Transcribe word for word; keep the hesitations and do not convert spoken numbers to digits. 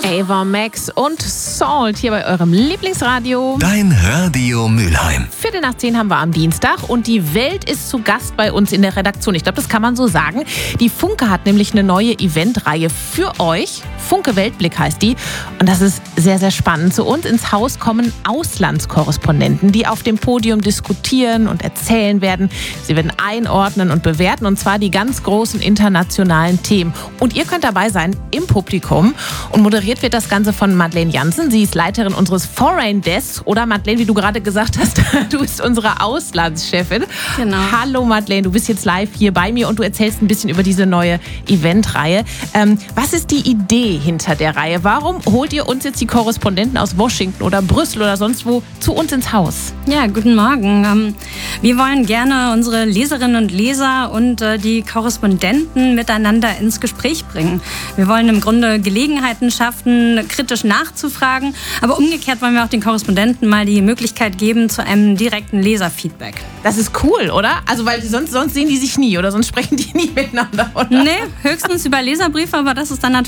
Ava Max und Salt hier bei eurem Lieblingsradio. Dein Radio Mülheim. Viertel nach zehn haben wir am Dienstag und die Welt ist zu Gast bei uns in der Redaktion. Ich glaube, das kann man so sagen. Die Funke hat nämlich eine neue Eventreihe für euch. Funke Weltblick heißt die. Und das ist sehr, sehr spannend. Zu uns ins Haus kommen Auslandskorrespondenten, die auf dem Podium diskutieren und erzählen werden. Sie werden einordnen und bewerten, und zwar die ganz großen internationalen Themen. Und ihr könnt dabei sein im Publikum. Und moderiert wird das Ganze von Madeleine Jansen. Sie ist Leiterin unseres Foreign Desks. Oder Madeleine, wie du gerade gesagt hast, du bist unsere Auslandschefin. Genau. Hallo Madeleine, du bist jetzt live hier bei mir und du erzählst ein bisschen über diese neue Eventreihe. Ähm, was ist die Idee hinter der Reihe? Warum holt ihr uns jetzt die Korrespondenten aus Washington oder Brüssel oder sonst wo zu uns ins Haus? Ja, guten Morgen. Ähm, wir wollen gerne unsere Leserinnen und Leser und äh, die Korrespondenten miteinander ins Gespräch bringen. Wir wollen im Grunde Gelegenheiten schaffen, kritisch nachzufragen, aber umgekehrt wollen wir auch den Korrespondenten mal die Möglichkeit geben zu einem direkten Leserfeedback. Das ist cool, oder? Also, weil sonst, sonst sehen die sich nie oder sonst sprechen die nie miteinander, oder? Nee, höchstens über Leserbriefe, aber das ist dann natürlich